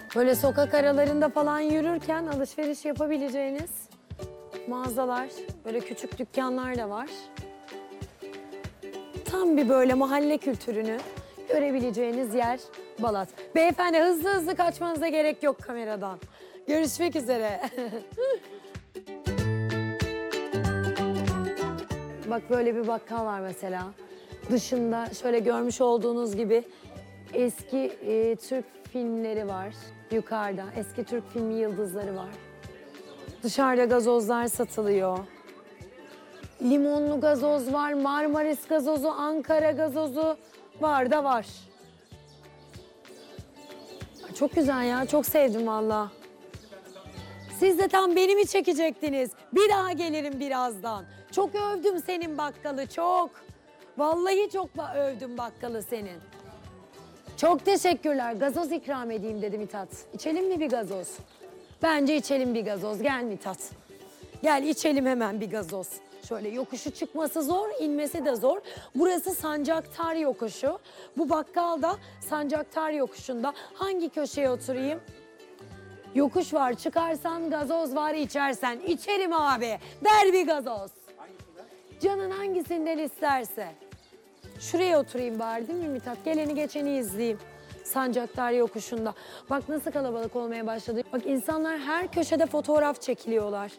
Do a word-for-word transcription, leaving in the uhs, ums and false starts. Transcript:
Böyle sokak aralarında falan yürürken alışveriş yapabileceğiniz mağazalar, böyle küçük dükkanlar da var. Tam bir böyle mahalle kültürünü görebileceğiniz yer Balat. Beyefendi hızlı hızlı kaçmanıza gerek yok kameradan. Görüşmek üzere. Bak böyle bir bakkal var mesela. Dışında şöyle görmüş olduğunuz gibi eski e, Türk filmleri var yukarıda. Eski Türk filmi yıldızları var. Dışarıda gazozlar satılıyor. Limonlu gazoz var, Marmaris gazozu, Ankara gazozu var da var. Çok güzel ya, çok sevdim valla. Siz de tam beni mi çekecektiniz? Bir daha gelirim birazdan. Çok övdüm senin bakkalı, çok. Vallahi çok ba- övdüm bakkalı senin. Çok teşekkürler. Gazoz ikram edeyim dedi Mithat. İçelim mi bir gazoz? Bence içelim bir gazoz. Gel Mithat. Gel içelim hemen bir gazoz. Şöyle yokuşu çıkması zor, inmesi de zor. Burası Sancaktar yokuşu. Bu bakkal da Sancaktar yokuşunda. Hangi köşeye oturayım? Yokuş var, çıkarsan gazoz var, içersen. İçerim abi. Ver bir gazoz. Canın hangisinden isterse. Şuraya oturayım bari değil mi Mithat? Geleni geçeni izleyeyim. Sancaktar yokuşunda. Bak nasıl kalabalık olmaya başladı. Bak insanlar her köşede fotoğraf çekiliyorlar.